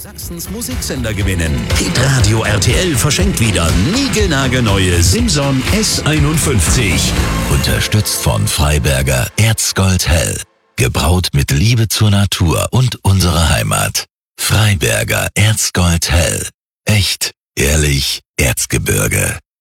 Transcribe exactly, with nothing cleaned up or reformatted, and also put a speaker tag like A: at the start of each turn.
A: Sachsens Musiksender gewinnen. Hitradio R T L verschenkt wieder niegelnagelneue Simson S einundfünfzig.
B: Unterstützt von Freiberger Erzgold Hell. Gebraut mit Liebe zur Natur und unserer Heimat. Freiberger Erzgold Hell. Echt, ehrlich, Erzgebirge.